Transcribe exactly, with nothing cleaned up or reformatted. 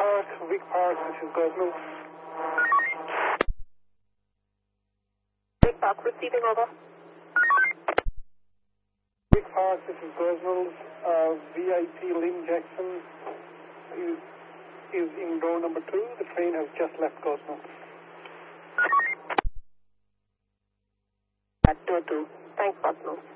Park, Vic Park, this is Gosnell. Vic Park, receiving over. Vic Park, this is Gosnell. Uh, V I P Lynn Jackson is, is in door number two. The train has just left Gosnell. At door two. Thanks, Gosnell.